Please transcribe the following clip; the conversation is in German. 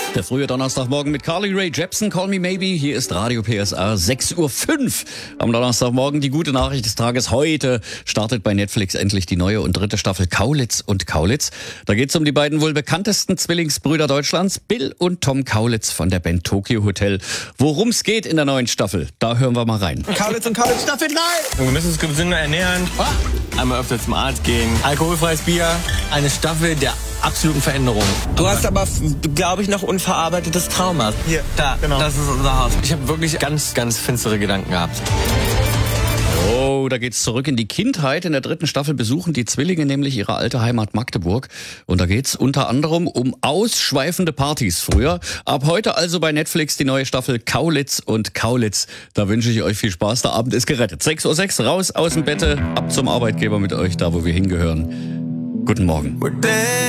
Der frühe Donnerstagmorgen mit Carly Rae Jepsen, Call Me Maybe. Hier ist Radio PSR 6.05 Uhr am Donnerstagmorgen. Die gute Nachricht des Tages: heute startet bei Netflix endlich die neue und dritte Staffel Kaulitz und Kaulitz. Da geht es um die beiden wohl bekanntesten Zwillingsbrüder Deutschlands, Bill und Tom Kaulitz von der Band Tokyo Hotel. Worum es geht in der neuen Staffel, da hören wir mal rein. Kaulitz und Kaulitz Staffel 3! Wir müssen uns gesünder ernähren, einmal öfter zum Arzt gehen, alkoholfreies Bier, eine Staffel der absoluten Veränderung. Du hast aber, glaube ich, noch unverarbeitetes Trauma. Hier, da, genau. Das ist unser Haus. Ich habe wirklich ganz, ganz finstere Gedanken gehabt. Oh, da geht's zurück in die Kindheit. In der dritten Staffel besuchen die Zwillinge nämlich ihre alte Heimat Magdeburg. Und da geht's unter anderem um ausschweifende Partys früher. Ab heute also bei Netflix die neue Staffel Kaulitz und Kaulitz. Da wünsche ich euch viel Spaß. Der Abend ist gerettet. 6.06 Uhr, raus aus dem Bette, ab zum Arbeitgeber mit euch, da wo wir hingehören. Guten Morgen.